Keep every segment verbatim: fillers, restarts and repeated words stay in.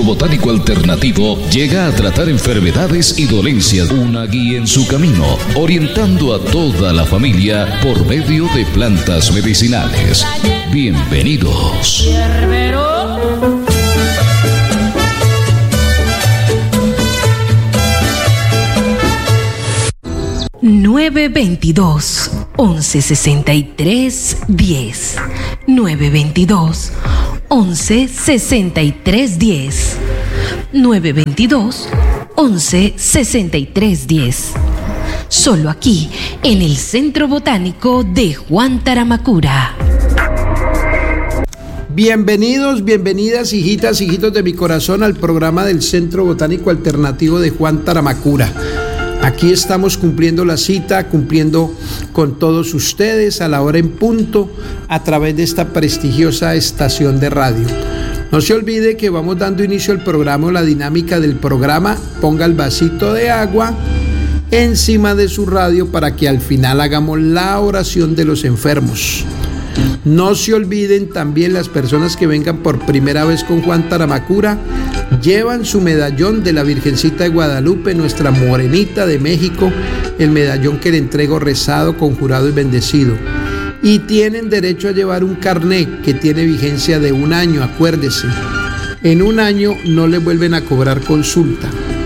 Botánico Alternativo llega a tratar enfermedades y dolencias. Una guía en su camino, orientando a toda la familia por medio de plantas medicinales. Bienvenidos. nueve veintidós, once sesenta y tres, diez. nueve veintidós, once sesenta y tres, diez. nueve veintidós, once sesenta y tres, diez. Solo aquí, en el Centro Botánico de Juan Taramacura. Bienvenidos, bienvenidas, hijitas, hijitos de mi corazón, al programa del Centro Botánico Alternativo de Juan Taramacura. Aquí estamos cumpliendo la cita, cumpliendo con todos ustedes a la hora en punto a través de esta prestigiosa estación de radio. No se olvide que vamos dando inicio al programa, la dinámica del programa. Ponga el vasito de agua encima de su radio para que al final hagamos la oración de los enfermos. No se olviden también, las personas que vengan por primera vez con Juan Taramacura, llevan su medallón de la Virgencita de Guadalupe, nuestra morenita de México, el medallón que le entrego rezado, conjurado y bendecido. Y tienen derecho a llevar un carnet que tiene vigencia de un año, acuérdese. En un año no le vuelven a cobrar consulta.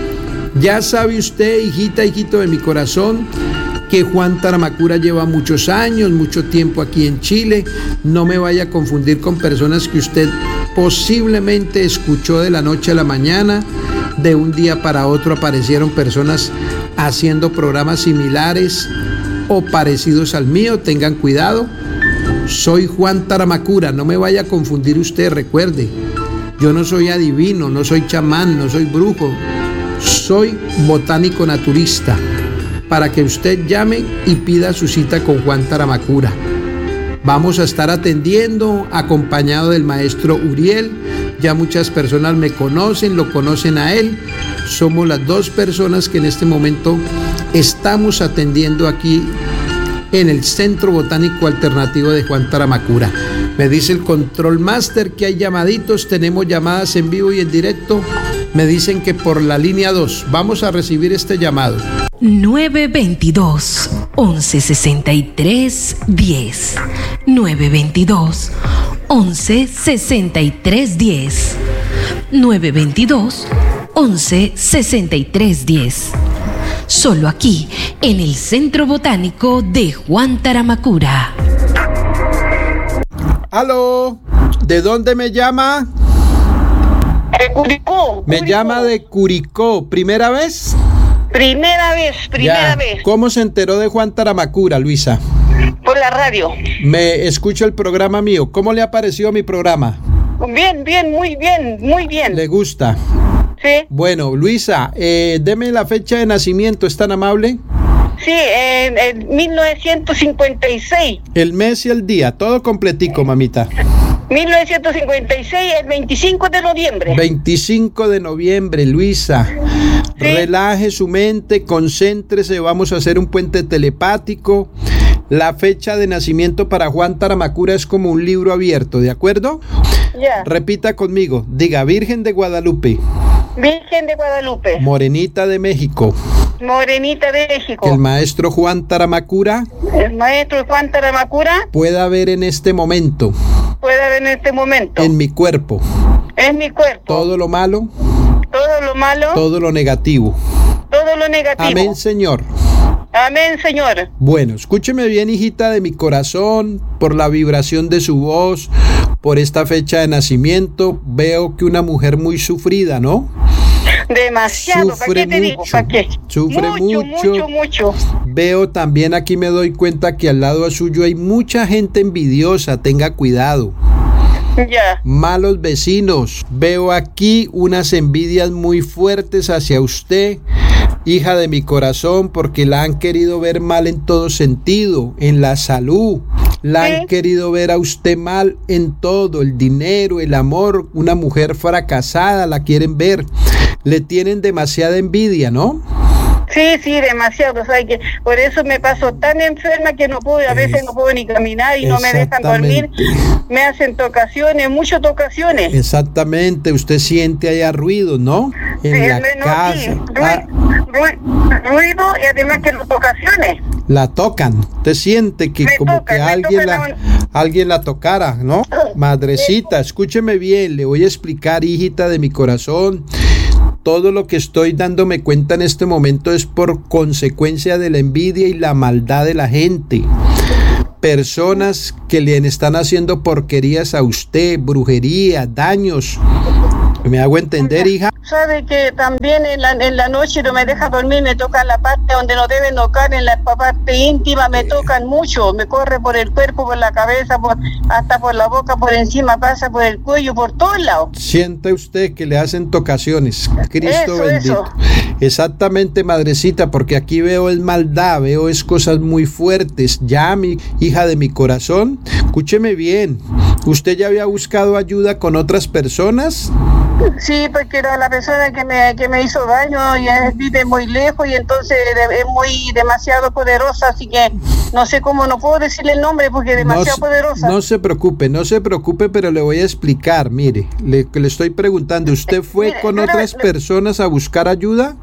Ya sabe usted, hijita, hijito de mi corazón, que Juan Taramacura lleva muchos años, mucho tiempo aquí en Chile. No me vaya a confundir con personas que usted posiblemente escuchó de la noche a la mañana. De un día para otro aparecieron personas haciendo programas similares o parecidos al mío. Tengan cuidado. Soy Juan Taramacura, no me vaya a confundir usted, recuerde. Yo no soy adivino, no soy chamán, no soy brujo. Soy botánico naturista, para que usted llame y pida su cita con Juan Taramacura. Vamos a estar atendiendo acompañado del maestro Uriel. Ya muchas personas me conocen, lo conocen a él. Somos las dos personas que en este momento estamos atendiendo aquí en el Centro Botánico Alternativo de Juan Taramacura. Me dice el Control Master que hay llamaditos, tenemos llamadas en vivo y en directo. Me dicen que por la línea dos. Vamos a recibir este llamado. nueve veintidós, once sesenta y tres, diez. nueve veintidós, once sesenta y tres, diez. nueve veintidós, once sesenta y tres, diez. Solo aquí, en el Centro Botánico de Juan Taramacura. ¿Aló? ¿De dónde me llama? De Curicó. Me Curicó. llama de Curicó. ¿Primera vez? Primera vez, primera Ya. vez. ¿Cómo se enteró de Juan Taramacura, Luisa? Por la radio. Me escucho el programa mío. ¿Cómo le ha parecido mi programa? Bien, bien, muy bien, muy bien. ¿Le gusta? Sí, Bueno, Luisa, eh, deme la fecha de nacimiento, ¿es tan amable? sí, en, en mil novecientos cincuenta y seis. El mes y el día, todo completico, mamita. mil novecientos cincuenta y seis, el veinticinco de noviembre. veinticinco de noviembre, Luisa. Sí. Relaje su mente, concéntrese, vamos a hacer un puente telepático. La fecha de nacimiento para Juan Taramacura es como un libro abierto, ¿de acuerdo? Ya. Repita conmigo, diga Virgen de Guadalupe, Virgen de Guadalupe. Morenita de México, Morenita de México. que el maestro Juan Taramacura El maestro Juan Taramacura pueda ver en este momento, puede ver en este momento. en mi cuerpo, En mi cuerpo. todo lo malo, Todo lo malo. todo lo negativo. Todo lo negativo. Amén, Señor. Amén, Señor. Bueno, escúcheme bien, hijita de mi corazón, por la vibración de su voz, por esta fecha de nacimiento, veo que una mujer muy sufrida, ¿no? Demasiado. ¿Para Sufre qué te digo? mucho, ¿Para qué? sufre mucho, mucho. mucho, mucho. Veo también, aquí me doy cuenta que al lado suyo hay mucha gente envidiosa, tenga cuidado. Ya. Malos vecinos, veo aquí unas envidias muy fuertes hacia usted, hija de mi corazón, porque la han querido ver mal en todo sentido, en la salud, la ¿Sí? han querido ver a usted mal en todo, el dinero, el amor, una mujer fracasada, la quieren ver, le tienen demasiada envidia, ¿no? Sí, sí, demasiado. O sea, que por eso me paso tan enferma que no puedo, a veces no puedo ni caminar y no me dejan dormir. Me hacen tocaciones, muchas tocaciones. Exactamente, usted siente allá ruido, ¿no? En sí, la no, casa. Sí, ruido, ah. ruido, ruido y además que las tocaciones. La tocan, usted siente que me como tocan, que alguien la, la... alguien la tocara, ¿no? Madrecita, escúcheme bien, le voy a explicar, hijita de mi corazón. Todo lo que estoy dándome cuenta en este momento es por consecuencia de la envidia y la maldad de la gente. Personas que le están haciendo porquerías a usted, brujería, daños. ¿Me hago entender, hija? Sabe que también en la, en la noche no me deja dormir, me tocan la parte donde no deben tocar, en la parte íntima me tocan mucho, me corre por el cuerpo, por la cabeza, por, hasta por la boca, por encima, pasa por el cuello, por todos lados. Siente usted que le hacen tocaciones, Cristo eso, bendito. Eso. Exactamente, madrecita, porque aquí veo es maldad, veo es cosas muy fuertes. Ya, mi hija de mi corazón, escúcheme bien, ¿usted ya había buscado ayuda con otras personas? Sí, porque era la persona que me, que me hizo daño y vive muy lejos y entonces es muy demasiado poderosa, así que no sé cómo, no puedo decirle el nombre porque es demasiado no, poderosa. No se preocupe, no se preocupe, pero le voy a explicar, mire, le, le estoy preguntando, ¿usted fue mire, con otras le, personas a buscar ayuda?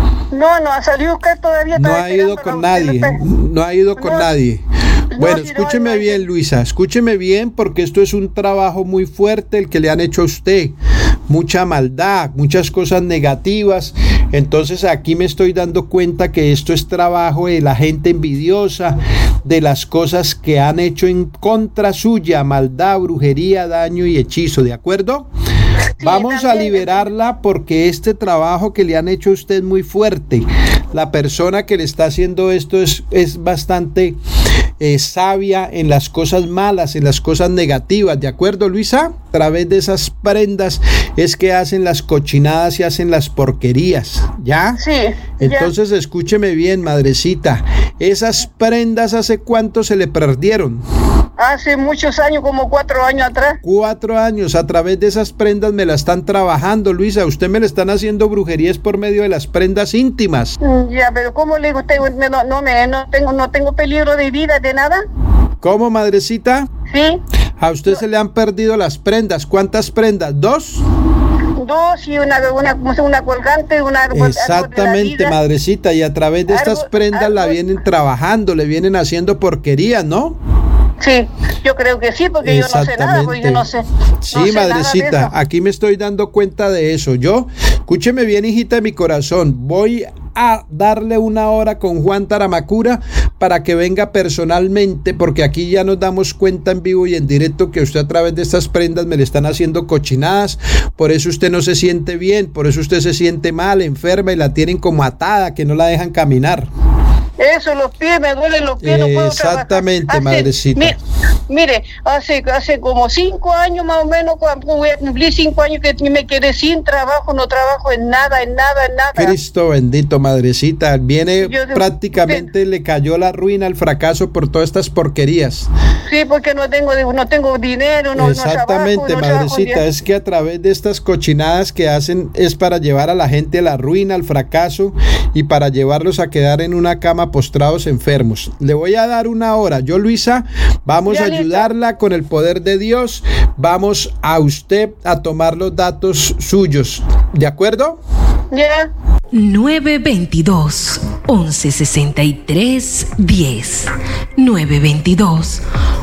No, no ha salido a buscar todavía. No ha ido con nadie, no ha ido con nadie. Bueno, no, si escúcheme no, no, bien, Luisa, escúcheme bien porque esto es un trabajo muy fuerte el que le han hecho a usted. Mucha maldad, muchas cosas negativas. Entonces aquí me estoy dando cuenta que esto es trabajo de la gente envidiosa, de las cosas que han hecho en contra suya, maldad, brujería, daño y hechizo, ¿de acuerdo? Sí, vamos a liberarla porque este trabajo que le han hecho a usted es muy fuerte. La persona que le está haciendo esto es, es bastante eh, sabia en las cosas malas, en las cosas negativas, ¿de acuerdo, Luisa? A través de esas prendas es que hacen las cochinadas y hacen las porquerías, ¿ya? Sí. Entonces, ya. Escúcheme bien, madrecita, ¿esas prendas hace cuánto se le perdieron? Hace muchos años, como cuatro años atrás. Cuatro años, a través de esas prendas me la están trabajando, Luisa. Usted me le están haciendo brujerías por medio de las prendas íntimas. Ya, pero ¿cómo le digo? Usted, no, no, me, no, tengo, no tengo peligro de vida, de nada. ¿Cómo, madrecita? Sí. A usted no. Se le han perdido las prendas. ¿Cuántas prendas? ¿Dos? Dos y una, una, una colgante, una... Exactamente, madrecita. Y a través de estas algo, prendas algo, la vienen trabajando, le vienen haciendo porquerías, ¿no? Sí, yo creo que sí, porque yo no sé nada, porque yo no sé. Sí, no sé madrecita, aquí me estoy dando cuenta de eso. Yo, escúcheme bien, hijita de mi corazón, voy a darle una hora con Juan Taramacura para que venga personalmente, porque aquí ya nos damos cuenta en vivo y en directo que usted a través de estas prendas me le están haciendo cochinadas, por eso usted no se siente bien, por eso usted se siente mal, enferma y la tienen como atada, que no la dejan caminar. Eso, los pies, me duelen los pies, eh, no puedo exactamente, hace, madrecita. Mi, mire, hace, hace como cinco años más o menos, cuando voy a cumplir cinco años que me quedé sin trabajo, no trabajo en nada, en nada, en nada. Cristo bendito, madrecita, viene yo, prácticamente, sí. Le cayó la ruina, el fracaso por todas estas porquerías. Sí, porque no tengo, no tengo dinero, no, exactamente, no trabajo, madrecita, no es que a través de estas cochinadas que hacen es para llevar a la gente a la ruina, al fracaso y para llevarlos a quedar en una cama postrados enfermos. Le voy a dar una hora. Yo, Luisa, vamos ya, a ayudarla listo. Con el poder de Dios. Vamos a usted a tomar los datos suyos. ¿De acuerdo? Ya. Yeah. nueve veintidós, once sesenta y tres, diez. nueve veintidós,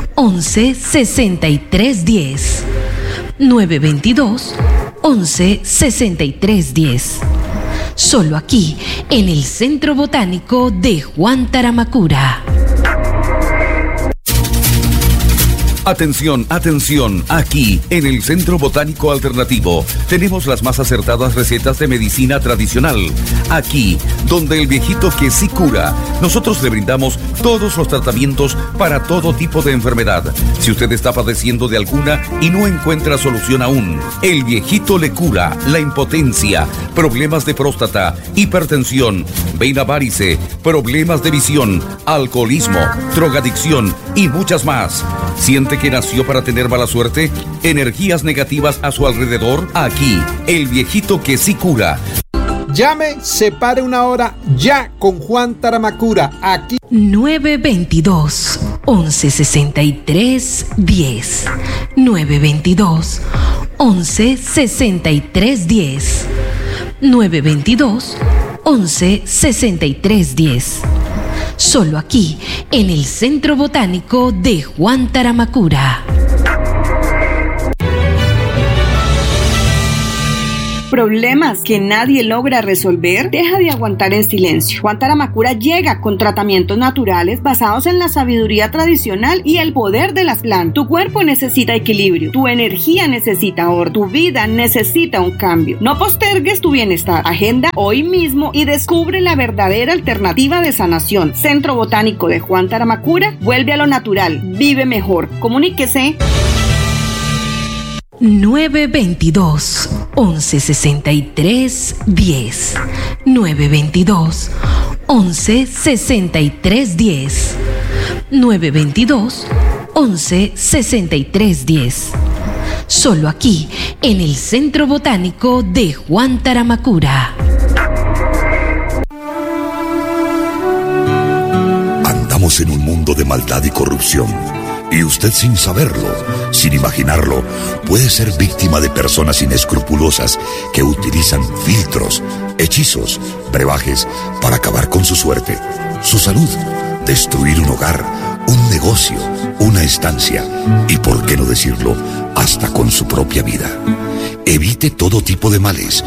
once sesenta y tres, diez. nueve veintidós, once sesenta y tres, diez. Solo aquí, en el Centro Botánico de Juan Taramacura. Atención, atención, aquí en el Centro Botánico Alternativo tenemos las más acertadas recetas de medicina tradicional. Aquí, donde el viejito que sí cura, nosotros le brindamos todos los tratamientos para todo tipo de enfermedad. Si usted está padeciendo de alguna y no encuentra solución aún, el viejito le cura la impotencia, problemas de próstata, hipertensión, vena varice, problemas de visión, alcoholismo, drogadicción y muchas más. ¿Siente que nació para tener mala suerte? ¿Energías negativas a su alrededor? Aquí, el viejito que sí cura. Llame, separe una hora ya con Juan Taramacura. Aquí. nueve veintidós, once sesenta y tres, diez. nueve veintidós, once sesenta y tres, diez. nueve veintidós, once sesenta y tres, diez. Solo aquí, en el Centro Botánico de Juan Taramacura. ¿Problemas que nadie logra resolver? Deja de aguantar en silencio. Juan Taramacura llega con tratamientos naturales basados en la sabiduría tradicional y el poder de las plantas. Tu cuerpo necesita equilibrio, tu energía necesita orden, tu vida necesita un cambio. No postergues tu bienestar. Agenda hoy mismo y descubre la verdadera alternativa de sanación. Centro Botánico de Juan Taramacura, vuelve a lo natural, vive mejor. Comuníquese. nueve veintidós, once sesenta y tres, diez. nueve veintidós, once sesenta y tres, diez. nueve veintidós, once sesenta y tres, diez. Solo aquí, en el Centro Botánico de Juan Taramacura. Andamos en un mundo de maldad y corrupción. Y usted, sin saberlo, sin imaginarlo, puede ser víctima de personas inescrupulosas que utilizan filtros, hechizos, brebajes para acabar con su suerte, su salud, destruir un hogar, un negocio, una estancia y, por qué no decirlo, hasta con su propia vida. Evite todo tipo de males.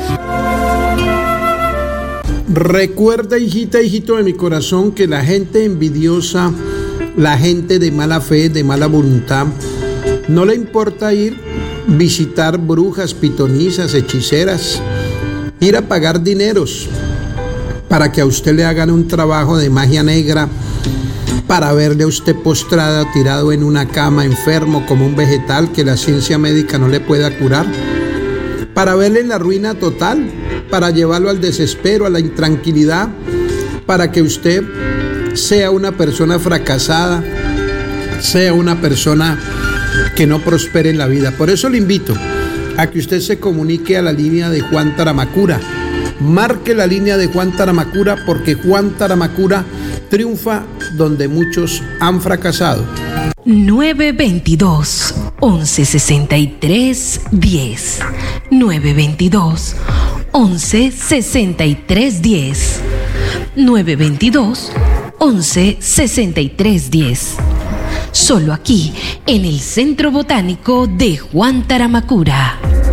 Recuerda, hijita, hijito de mi corazón, que la gente envidiosa, la gente de mala fe, de mala voluntad, no le importa ir visitar brujas, pitonisas, hechiceras, ir a pagar dineros para que a usted le hagan un trabajo de magia negra, para verle a usted postrada, tirado en una cama, enfermo como un vegetal que la ciencia médica no le pueda curar, para verle en la ruina total, para llevarlo al desespero, a la intranquilidad, para que usted sea una persona fracasada, sea una persona que no prospere en la vida. Por eso le invito a que usted se comunique a la línea de Juan Taramacura. Marque la línea de Juan Taramacura, porque Juan Taramacura triunfa donde muchos han fracasado. nueve veintidós, once sesenta y tres, diez. nueve veintidós, once sesenta y tres, diez. nueve veintidós, once sesenta y tres, diez. Solo aquí, en el Centro Botánico de Juan Taramacura.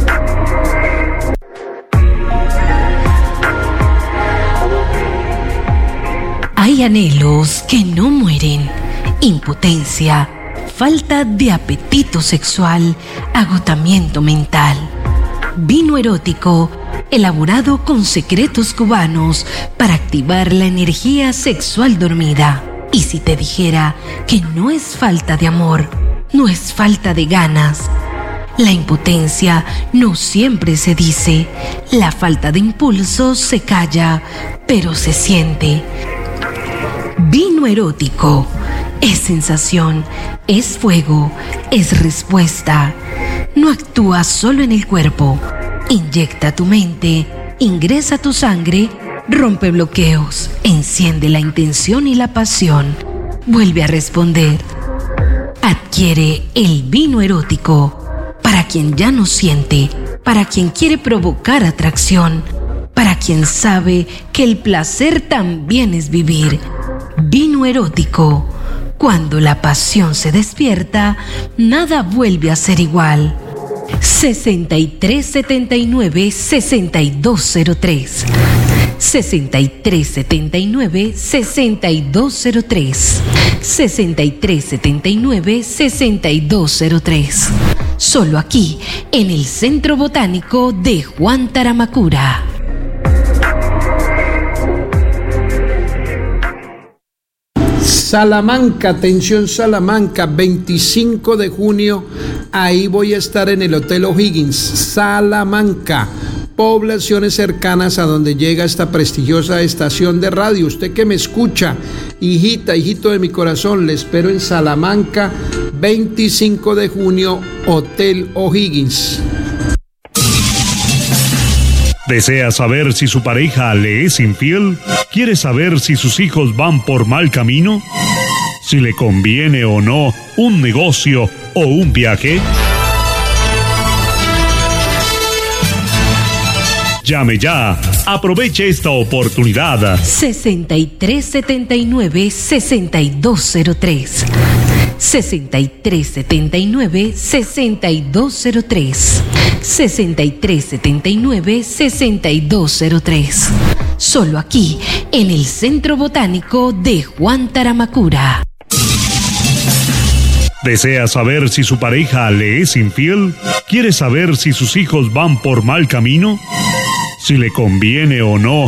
Hay anhelos que no mueren: impotencia, falta de apetito sexual, agotamiento mental. Vino erótico, elaborado con secretos cubanos para activar la energía sexual dormida. Y si te dijera que no es falta de amor, no es falta de ganas. La impotencia no siempre se dice, la falta de impulso se calla, pero se siente. Vino erótico es sensación, es fuego, es respuesta. No actúa solo en el cuerpo. Inyecta tu mente, ingresa tu sangre, rompe bloqueos, enciende la intención y la pasión. Vuelve a responder. Adquiere el vino erótico para quien ya no siente, para quien quiere provocar atracción, para quien sabe que el placer también es vivir. Vino erótico. Cuando la pasión se despierta, nada vuelve a ser igual. sesenta y tres setenta y nueve, sesenta y dos cero tres. sesenta y tres setenta y nueve, sesenta y dos cero tres. sesenta y tres setenta y nueve, sesenta y dos cero tres. Solo aquí, en el Centro Botánico de Juan Taramacura. Salamanca, atención Salamanca, veinticinco de junio, ahí voy a estar en el Hotel O'Higgins, Salamanca, poblaciones cercanas a donde llega esta prestigiosa estación de radio. Usted que me escucha, hijita, hijito de mi corazón, le espero en Salamanca, veinticinco de junio, Hotel O'Higgins. ¿Desea saber si su pareja le es infiel? ¿Quiere saber si sus hijos van por mal camino? ¿Si le conviene o no un negocio o un viaje? Llame ya. Aproveche esta oportunidad. sesenta y tres setenta y nueve, sesenta y dos cero tres. sesenta y tres setenta y nueve, sesenta y dos cero tres. sesenta y tres setenta y nueve, sesenta y dos cero tres. Solo aquí, en el Centro Botánico de Juan Taramacura. ¿Desea saber si su pareja le es infiel? ¿Quiere saber si sus hijos van por mal camino? ¿Si le conviene o no